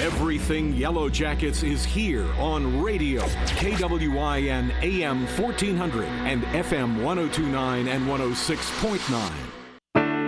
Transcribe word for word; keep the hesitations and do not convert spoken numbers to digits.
Everything Yellow Jackets is here on radio, K W I N A M fourteen hundred and F M one oh two point nine and one oh six point nine.